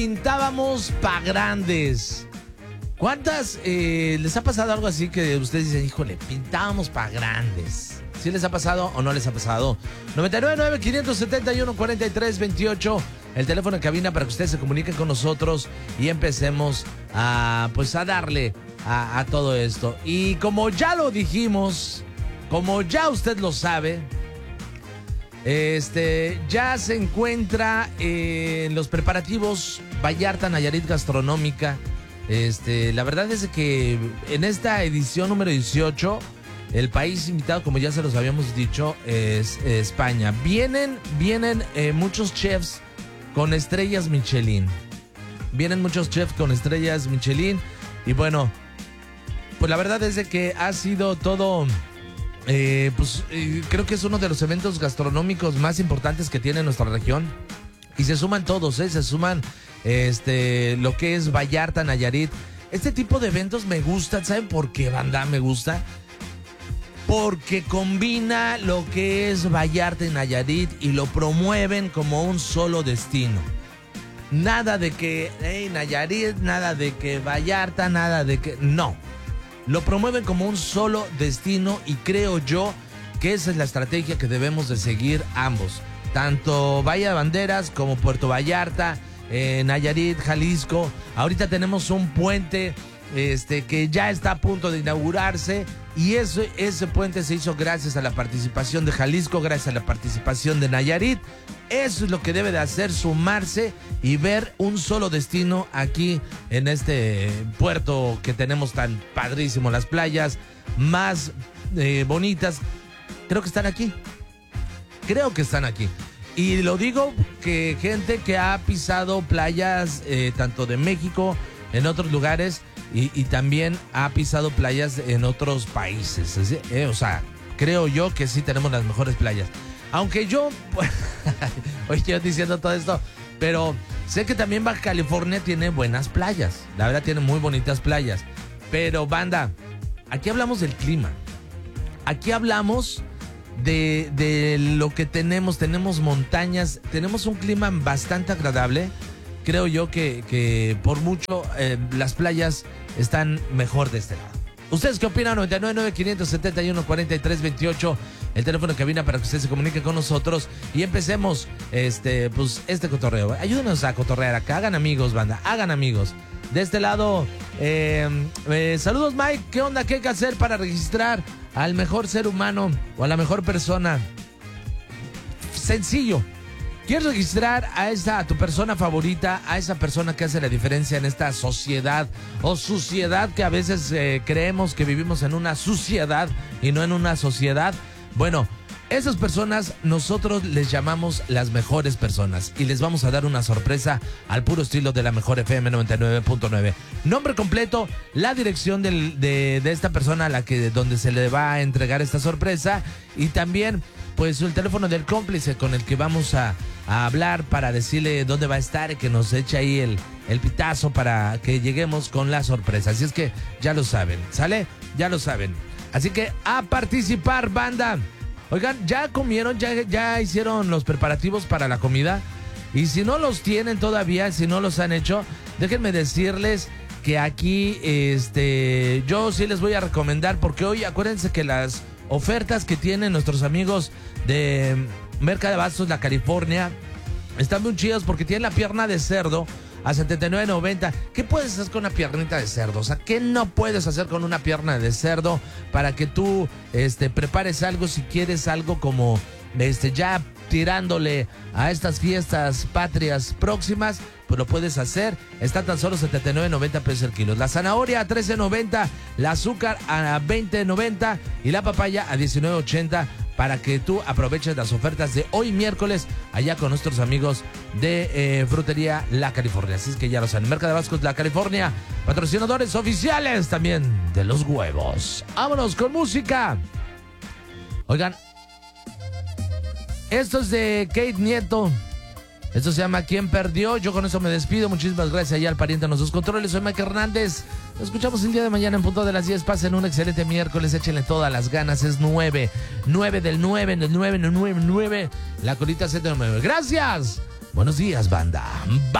Pintábamos pa' grandes. ¿Cuántas les ha pasado algo así que ustedes dicen, híjole, pintábamos pa' grandes? ¿Sí les ha pasado o no les ha pasado? 999-571-4328, el teléfono en cabina para que ustedes se comuniquen con nosotros y empecemos a darle a todo esto. Y como ya lo dijimos, como ya usted lo sabe, ya se encuentra en los preparativos Vallarta Nayarit Gastronómica. La verdad es que en esta edición número 18, el país invitado, como ya se los habíamos dicho, es España. Vienen muchos chefs con estrellas Michelin. Vienen muchos chefs con estrellas Michelin. Y bueno, pues la verdad es de que ha sido todo... creo que es uno de los eventos gastronómicos más importantes que tiene nuestra región. Y se suman todos, se suman lo que es Vallarta, Nayarit. Este tipo de eventos me gustan. ¿Saben por qué, banda, me gusta? Porque combina lo que es Vallarta y Nayarit y lo promueven como un solo destino. Nada de que Nayarit, nada de que Vallarta, nada de que... No. Lo promueven como un solo destino y creo yo que esa es la estrategia que debemos de seguir ambos. Tanto Bahía de Banderas como Puerto Vallarta, Nayarit, Jalisco. Ahorita tenemos un puente que ya está a punto de inaugurarse y ese puente se hizo gracias a la participación de Jalisco, gracias a la participación de Nayarit. Eso es lo que debe de hacer, sumarse y ver un solo destino aquí en este puerto que tenemos tan padrísimo. Las playas más bonitas creo que están aquí. Y lo digo que gente que ha pisado playas tanto de México, en otros lugares, y también ha pisado playas en otros países. O sea, creo yo que sí tenemos las mejores playas. Aunque yo, oye, yo diciendo todo esto, pero sé que también Baja California tiene buenas playas. La verdad, tiene muy bonitas playas. Pero, banda, aquí hablamos del clima. Aquí hablamos de lo que tenemos. Tenemos montañas, tenemos un clima bastante agradable. Creo yo que por mucho las playas están mejor de este lado. ¿Ustedes qué opinan? 999-571-4328, el teléfono en cabina para que ustedes se comuniquen con nosotros y empecemos este cotorreo. Ayúdenos a cotorrear acá, hagan amigos, banda, hagan amigos. De este lado, saludos, Mike, ¿qué onda? ¿Qué hay que hacer para registrar al mejor ser humano o a la mejor persona? Sencillo. ¿Quieres registrar a tu persona favorita, a esa persona que hace la diferencia en esta sociedad o suciedad que a veces creemos que vivimos en una suciedad y no en una sociedad? Bueno, esas personas nosotros les llamamos las mejores personas y les vamos a dar una sorpresa al puro estilo de la mejor FM 99.9. Nombre completo, la dirección de esta persona donde se le va a entregar esta sorpresa y también pues el teléfono del cómplice con el que vamos a hablar para decirle dónde va a estar y que nos eche ahí el pitazo para que lleguemos con la sorpresa. Así es que ya lo saben, ¿sale? Ya lo saben. Así que a participar, banda. Oigan, ¿ya comieron? ¿Ya hicieron los preparativos para la comida? Y si no los tienen todavía, si no los han hecho, déjenme decirles que aquí yo sí les voy a recomendar, porque hoy acuérdense que las ofertas que tienen nuestros amigos de Mercado de Abastos La California están muy chidos porque tienen la pierna de cerdo a $79.90. ¿Qué puedes hacer con una piernita de cerdo? O sea, ¿qué no puedes hacer con una pierna de cerdo para que tú prepares algo si quieres algo como ya tirándole a estas fiestas patrias próximas? Pues lo puedes hacer. Está tan solo $79.90 pesos el kilo. La zanahoria a $13.90, el azúcar a $20.90 y la papaya a $19.80 para que tú aproveches las ofertas de hoy miércoles allá con nuestros amigos de Frutería La California. Así es que ya lo saben, Mercado de Abastos La California, patrocinadores oficiales también de los huevos. Vámonos con música. Oigan, esto es de Kate Nieto. Esto se llama ¿Quién perdió? Yo con eso me despido. Muchísimas gracias allá al pariente en nuestros controles. Soy Mike Hernández. Nos escuchamos el día de mañana en punto de las 10. Pasen un excelente miércoles. Échenle todas las ganas. Es 9 del 9. La colita 7 del 9. Gracias. Buenos días, banda. Bye.